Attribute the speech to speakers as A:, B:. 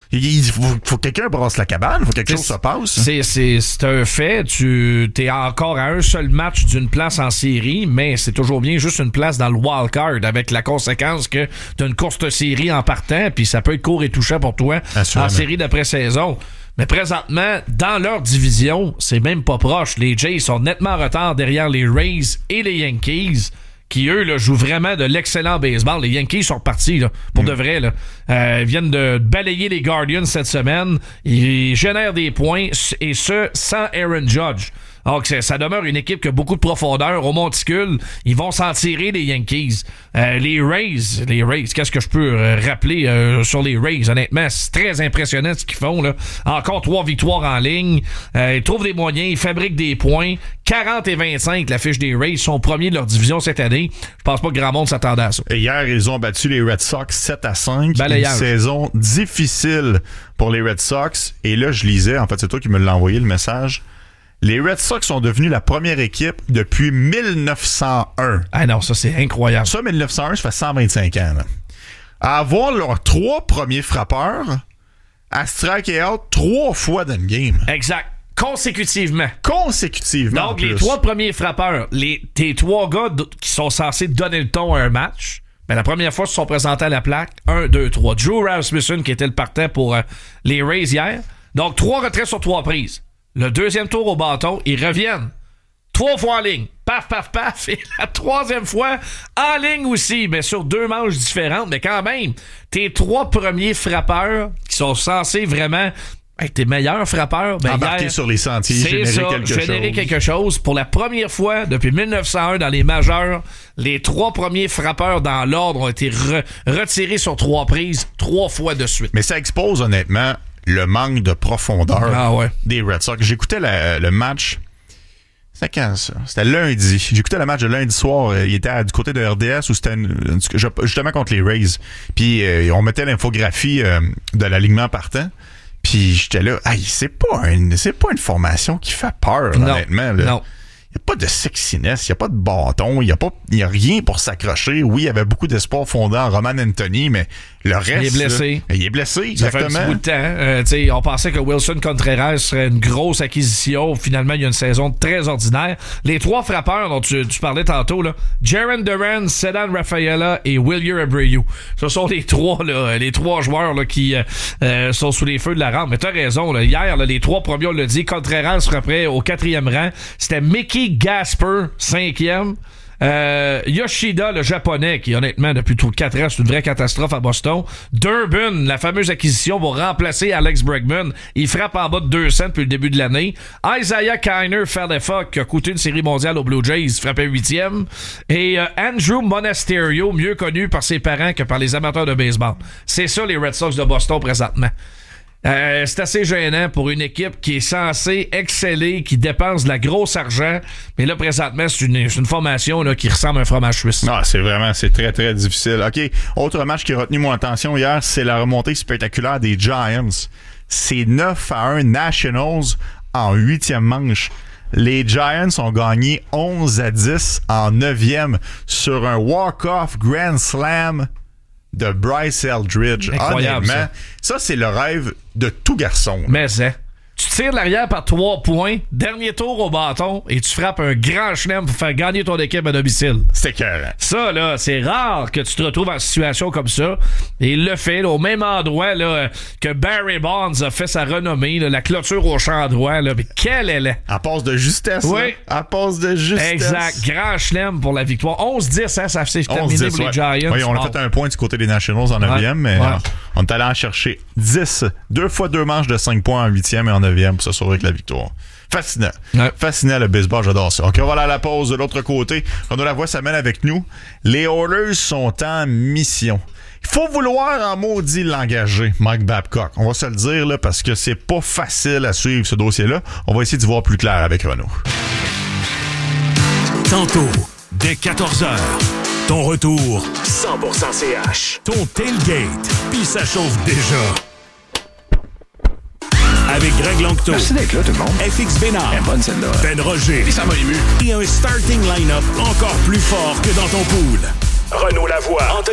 A: Il faut que quelqu'un brasse la cabane, il faut que quelque chose se passe.
B: C'est un fait. T'es encore à un seul match d'une place en série, mais c'est toujours bien juste une place dans le wild card, avec la conséquence que t'as une course de série en partant, puis ça peut être court et touchant pour toi en série d'après-saison. Mais présentement, dans leur division, c'est même pas proche. Les Jays sont nettement en retard derrière les Rays et les Yankees, qui, eux, là, jouent vraiment de l'excellent baseball. Les Yankees sont repartis, là, pour de vrai. Là. Ils viennent de balayer les Guardians cette semaine. Ils génèrent des points, et ce, sans Aaron Judge. Donc, ça demeure une équipe qui a beaucoup de profondeur. Au monticule, ils vont s'en tirer, les Yankees. Les Rays, qu'est-ce que je peux rappeler sur les Rays? Honnêtement, c'est très impressionnant ce qu'ils font. Là. Encore 3 victoires en ligne. Ils trouvent des moyens, ils fabriquent des points. 40 et 25, la fiche des Rays, sont premiers de leur division cette année. Je pense pas que grand monde s'attendait à ça.
A: Et hier, ils ont battu les Red Sox 7-5.
B: Balayage.
A: Une saison difficile pour les Red Sox. Et là, je lisais, en fait, c'est toi qui me l'as envoyé, le message. Les Red Sox sont devenus la première équipe depuis 1901.
B: Ah non, ça, c'est incroyable.
A: Ça, 1901, ça fait 125 ans. Là. À avoir leurs 3 premiers frappeurs à strike out 3 fois dans une game.
B: Exact. Consécutivement. Donc, les 3 premiers frappeurs, tes 3 gars qui sont censés donner le ton à un match, ben, la première fois, ils se sont présentés à la plaque. 1, 2, 3. Drew Rasmussen, qui était le partant pour les Rays hier. Donc, 3 retraits sur 3 prises. Le deuxième tour au bâton, ils reviennent 3 fois en ligne. Paf, paf, paf. Et la 3e fois, en ligne aussi, mais sur 2 manches différentes. Mais quand même, tes 3 premiers frappeurs qui sont censés vraiment être tes meilleurs frappeurs, ben
A: embarquer
B: hier,
A: sur les sentiers, générer quelque chose.
B: Pour la première fois depuis 1901 dans les majeurs, les 3 premiers frappeurs dans l'ordre ont été retirés sur 3 prises 3 fois de suite.
A: Mais ça expose honnêtement le manque de profondeur des Red Sox. J'écoutais le match. C'était quand ça? C'était lundi. J'écoutais le match de lundi soir. Il était du côté de RDS où c'était justement contre les Rays. Puis on mettait l'infographie de l'alignement partant. Puis j'étais là, hey, c'est pas une formation qui fait peur, honnêtement. Là.
B: Non.
A: Il n'y a pas de sexiness, il n'y a pas de bâton, il n'y a rien pour s'accrocher. Oui, il y avait beaucoup d'espoir fondant en Roman Anthony, mais le reste...
B: Il est blessé.
A: Là, il est blessé, exactement.
B: Ça fait un petit bout de temps. On pensait que Wilson Contreras serait une grosse acquisition. Finalement, il y a une saison très ordinaire. Les 3 frappeurs dont tu parlais tantôt, là, Jarren Duran, Ceddanne Rafaela et Wilyer Abreu. Ce sont les 3 joueurs là, qui sont sous les feux de la rampe. Mais t'as raison, là, hier, là, les 3 premiers, on l'a dit, Contreras frappait au 4e rang. C'était Mickey Gasper, 5e. Yoshida, le japonais, qui honnêtement depuis 4 ans c'est une vraie catastrophe à Boston. Durbin, la fameuse acquisition pour remplacer Alex Bregman, il frappe en bas de 200 depuis le début de l'année. Isaiah Kiner Falefa, qui a coûté une série mondiale aux Blue Jays, frappait 8e. Et Andrew Monasterio, mieux connu par ses parents que par les amateurs de baseball. C'est ça les Red Sox de Boston présentement. C'est assez gênant pour une équipe qui est censée exceller, qui dépense de la grosse argent, mais là présentement c'est une formation là, qui ressemble à un fromage suisse.
A: Ah, c'est très très difficile. OK, autre match qui a retenu mon attention hier, c'est la remontée spectaculaire des Giants. C'est 9-1 Nationals en 8e manche. Les Giants ont gagné 11-10 en 9e sur un walk-off Grand Slam de Bryce Eldridge.
B: Incroyable.
A: Honnêtement, ça c'est le rêve de tout garçon.
B: Mais c'est... Tu tires de l'arrière par 3 points, dernier tour au bâton, et tu frappes un grand chelem pour faire gagner ton équipe à domicile.
A: C'est écœurant.
B: Ça, là, c'est rare que tu te retrouves en situation comme ça. Et il le fait, là, au même endroit là, que Barry Bonds a fait sa renommée, là, la clôture au champ droit. Là, mais quelle elle est!
A: À passe de justesse.
B: Oui.
A: À passe de justesse.
B: Exact. Grand chelem pour la victoire. 11-10, hein, ça s'est terminé pour les Giants.
A: Oui, on a fait un point du côté des Nationals en 9e, mais on est allé en chercher 10. 2 fois 2 manches de 5 points en 8e et en 9e pour se sauver avec la victoire. Fascinant. Ouais. Fascinant le baseball, j'adore ça. OK, on va aller à la pause de l'autre côté. Renaud Lavoie s'amène avec nous. Les Oilers sont en mission. Il faut vouloir en maudit l'engager, Mike Babcock. On va se le dire là, parce que c'est pas facile à suivre ce dossier-là. On va essayer d'y voir plus clair avec Renaud.
C: Tantôt, dès 14h, ton retour 100% CH. Ton tailgate, puis ça chauffe déjà. Avec Greg Langto.
D: Merci d'être là, tout le monde.
C: FX Bénard.
D: Elle est bonne, celle-là.
C: Ben Roger.
D: Et ça m'a ému.
C: Et un starting line-up encore plus fort que dans ton pool. Renaud Lavoie.